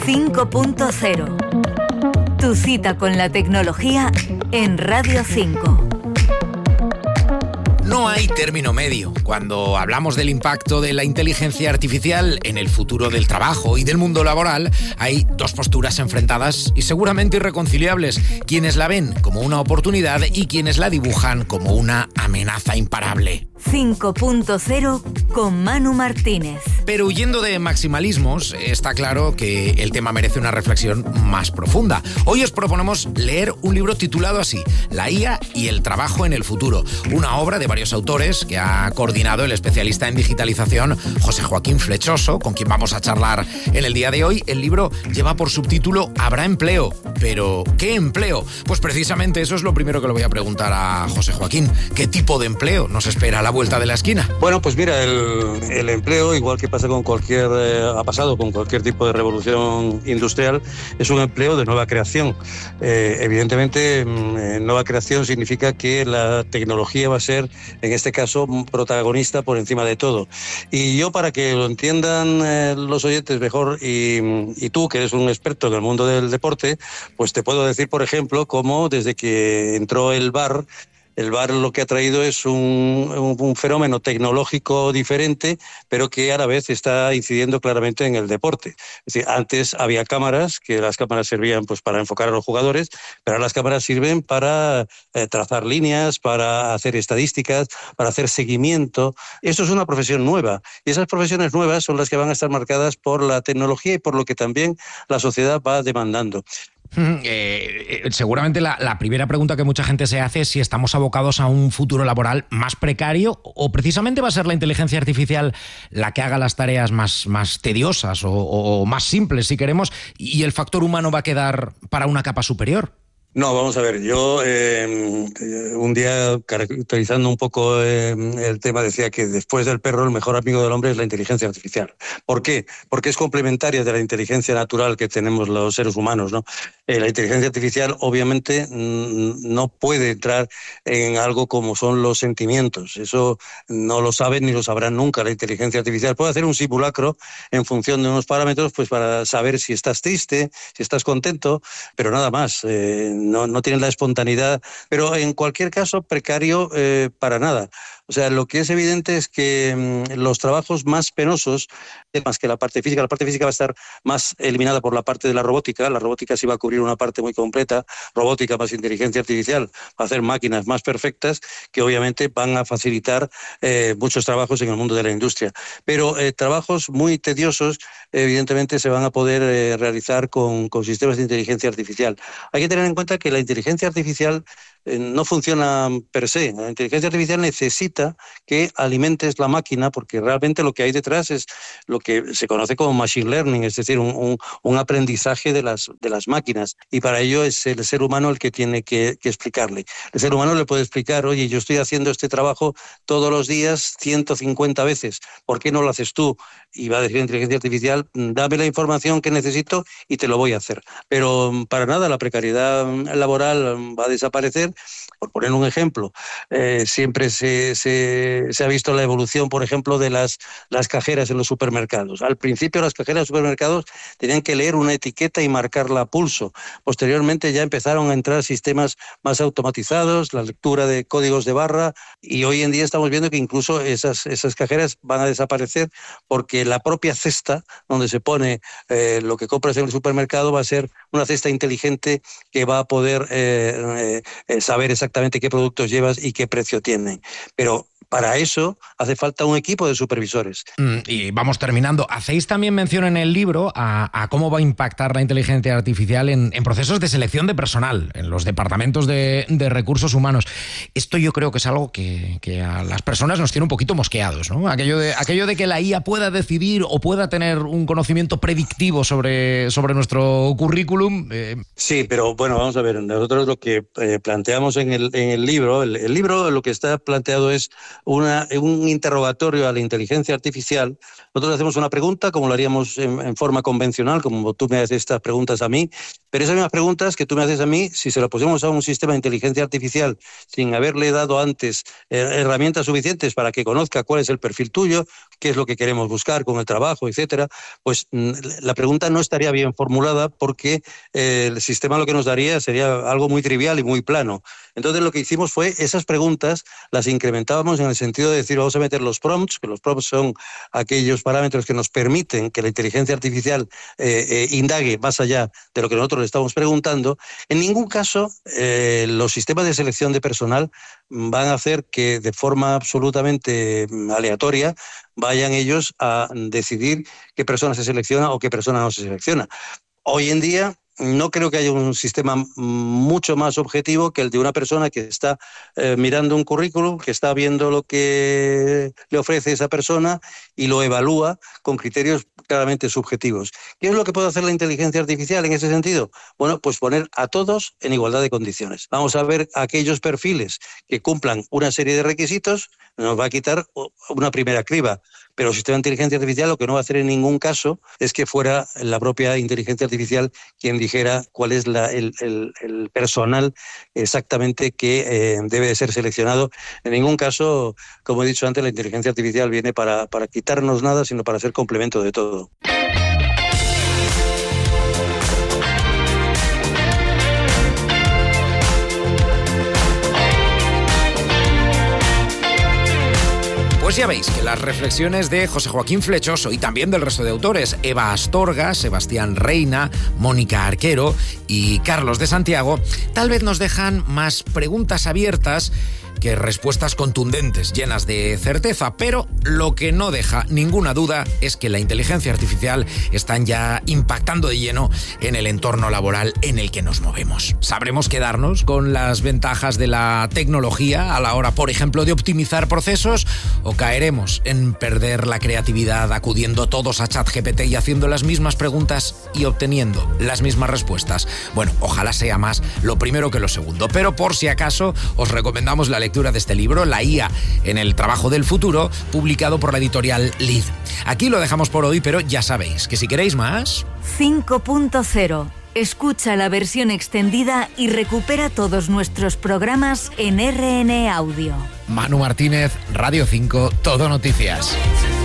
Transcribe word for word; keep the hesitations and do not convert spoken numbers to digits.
cinco punto cero. Tu cita con la tecnología en Radio cinco. No hay término medio cuando hablamos del impacto de la inteligencia artificial en el futuro del trabajo y del mundo laboral. Hay dos posturas enfrentadas y seguramente irreconciliables: quienes la ven como una oportunidad y quienes la dibujan como una amenaza imparable. cinco punto cero con Manu Martínez. Pero huyendo de maximalismos, está claro que el tema merece una reflexión más profunda. Hoy os proponemos leer un libro titulado así: La I A y el trabajo en el futuro, una obra de varios autores que ha coordinado el especialista en digitalización José Joaquín Flechoso, con quien vamos a charlar en el día de hoy. El libro lleva por subtítulo Habrá empleo. Pero, ¿qué empleo? Pues precisamente eso es lo primero que le voy a preguntar a José Joaquín. ¿Qué tipo de empleo nos espera a la vuelta de la esquina? Bueno, pues mira, el, el empleo, igual que pasa con cualquier, eh, ha pasado con cualquier tipo de revolución industrial, es un empleo de nueva creación. Eh, evidentemente, eh, nueva creación significa que la tecnología va a ser, en este caso, protagonista por encima de todo. Y yo, para que lo entiendan eh, los oyentes mejor, y, y tú, que eres un experto en el mundo del deporte, pues te puedo decir, por ejemplo, cómo desde que entró el V A R, el V A R lo que ha traído es un, un, un fenómeno tecnológico diferente, pero que a la vez está incidiendo claramente en el deporte. Es decir, antes había cámaras, que las cámaras servían pues para enfocar a los jugadores, pero ahora las cámaras sirven para eh, trazar líneas, para hacer estadísticas, para hacer seguimiento. Eso es una profesión nueva, y esas profesiones nuevas son las que van a estar marcadas por la tecnología y por lo que también la sociedad va demandando. Eh, eh, seguramente la, la primera pregunta que mucha gente se hace es si estamos abocados a un futuro laboral más precario, o precisamente va a ser la inteligencia artificial la que haga las tareas más, más tediosas o, o más simples, si queremos, y el factor humano va a quedar para una capa superior. No, vamos a ver, yo eh, un día, caracterizando un poco eh, el tema, decía que después del perro el mejor amigo del hombre es la inteligencia artificial. ¿Por qué? Porque es complementaria de la inteligencia natural que tenemos los seres humanos, ¿no? Eh, la inteligencia artificial obviamente no puede entrar en algo como son los sentimientos. Eso no lo saben ni lo sabrán nunca. La inteligencia artificial puede hacer un simulacro en función de unos parámetros, pues para saber si estás triste, si estás contento, pero nada más. Eh, No, no tienen la espontaneidad, pero en cualquier caso precario eh, para nada. O sea, lo que es evidente es que mmm, los trabajos más penosos, más que la parte física, la parte física va a estar más eliminada por la parte de la robótica. La robótica sí va a cubrir una parte muy completa, robótica más inteligencia artificial, va a hacer máquinas más perfectas que obviamente van a facilitar eh, muchos trabajos en el mundo de la industria. Pero eh, trabajos muy tediosos, evidentemente, se van a poder eh, realizar con, con sistemas de inteligencia artificial. Hay que tener en cuenta que la inteligencia artificial eh, no funciona per se. La inteligencia artificial necesita que alimentes la máquina, porque realmente lo que hay detrás es lo que se conoce como machine learning, es decir, un, un, un aprendizaje de las, de las máquinas. Y para ello es el ser humano el que tiene que, que explicarle. El ser humano le puede explicar: oye, yo estoy haciendo este trabajo todos los días ciento cincuenta veces, ¿por qué no lo haces tú? Y va a decir la inteligencia artificial: dame la información que necesito y te lo voy a hacer. Pero para nada la precariedad laboral va a desaparecer. Por poner un ejemplo, eh, siempre se, se, se ha visto la evolución, por ejemplo, de las, las cajeras en los supermercados. Al principio las cajeras de supermercados tenían que leer una etiqueta y marcarla a pulso. Posteriormente ya empezaron a entrar sistemas más automatizados, la lectura de códigos de barra, y hoy en día estamos viendo que incluso esas, esas cajeras van a desaparecer, porque la propia cesta donde se pone eh, lo que compras en el supermercado va a ser una cesta inteligente que va a poder eh, eh, saber exactamente qué productos llevas y qué precio tienen. Pero para eso hace falta un equipo de supervisores. Mm, y vamos terminando. Hacéis también mención en el libro a, a cómo va a impactar la inteligencia artificial en, en procesos de selección de personal, en los departamentos de, de recursos humanos. Esto yo creo que es algo que, que a las personas nos tiene un poquito mosqueados, ¿no? Aquello de, aquello de que la I A pueda decidir o pueda tener un conocimiento predictivo sobre, sobre nuestro currículum. Eh... Sí, pero bueno, vamos a ver. Nosotros lo que eh, planteamos en el, en el libro, el, el libro lo que está planteado es Una, un interrogatorio a la inteligencia artificial. Nosotros hacemos una pregunta, como lo haríamos en, en forma convencional, como tú me haces estas preguntas a mí, Pero esas mismas preguntas que tú me haces a mí, si se lo pusiéramos a un sistema de inteligencia artificial sin haberle dado antes eh, herramientas suficientes para que conozca cuál es el perfil tuyo, qué es lo que queremos buscar con el trabajo, etcétera, pues mm, la pregunta no estaría bien formulada porque eh, el sistema lo que nos daría sería algo muy trivial y muy plano. Entonces lo que hicimos fue esas preguntas las incrementábamos en el sentido de decir vamos a meter los prompts, que los prompts son aquellos parámetros que nos permiten que la inteligencia artificial eh, eh, indague más allá de lo que nosotros le estamos preguntando. En ningún caso eh, los sistemas de selección de personal van a hacer que de forma absolutamente aleatoria vayan ellos a decidir qué persona se selecciona o qué persona no se selecciona. Hoy en día no creo que haya un sistema mucho más objetivo que el de una persona que está eh, mirando un currículum, que está viendo lo que le ofrece esa persona y lo evalúa con criterios claramente subjetivos. ¿Qué es lo que puede hacer la inteligencia artificial en ese sentido? Bueno, pues poner a todos en igualdad de condiciones. Vamos a ver aquellos perfiles que cumplan una serie de requisitos, nos va a quitar una primera criba. Pero el sistema de inteligencia artificial lo que no va a hacer en ningún caso es que fuera la propia inteligencia artificial quien dijera cuál es la, el, el, el personal exactamente que eh, debe de ser seleccionado. En ningún caso, como he dicho antes, la inteligencia artificial viene para, para quitarnos nada, sino para ser complemento de todo. Pues ya veis que las reflexiones de José Joaquín Flechoso y también del resto de autores, Eva Astorga, Sebastián Reina, Mónica Arquero y Carlos de Santiago, tal vez nos dejan más preguntas abiertas que respuestas contundentes, llenas de certeza, pero lo que no deja ninguna duda es que la inteligencia artificial está ya impactando de lleno en el entorno laboral en el que nos movemos. ¿Sabremos quedarnos con las ventajas de la tecnología a la hora, por ejemplo, de optimizar procesos? ¿O caeremos en perder la creatividad acudiendo todos a ChatGPT y haciendo las mismas preguntas y obteniendo las mismas respuestas? Bueno, ojalá sea más lo primero que lo segundo, pero por si acaso os recomendamos la lectura de este libro, La I A en el trabajo del futuro, publicado por la editorial Lead. Aquí lo dejamos por hoy, pero ya sabéis que si queréis más... cinco punto cero. Escucha la versión extendida y recupera todos nuestros programas en R N Audio. Manu Martínez, Radio cinco, Todo Noticias.